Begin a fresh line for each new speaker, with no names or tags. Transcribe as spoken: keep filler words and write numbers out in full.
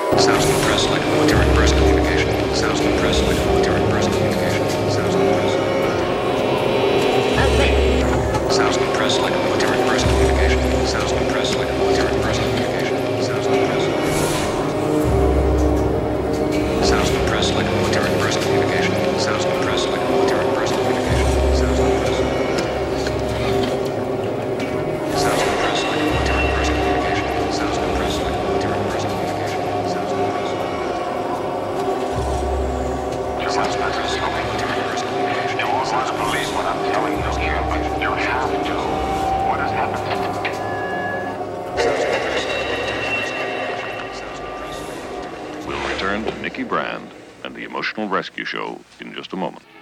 Sounds compressed like a military burst communication. Sounds compressed like a military burst communication. Sounds compressed. Sounds compressed like a military burst communication. Sounds compressed like a military burst communication. Sounds compressed. Sounds compressed like a military burst communication. Sounds compressed like a military burst communication. Sounds compressed. Sounds compressed like a military burst communication. Sounds compressed like a military burst communication. Sounds compressed. Sounds compressed like a military burst communication.
You won't want to believe what I'm telling you here, but you have to. What has happened?
We'll return to Nicky Brand and the Emotional Rescue Show in just a moment.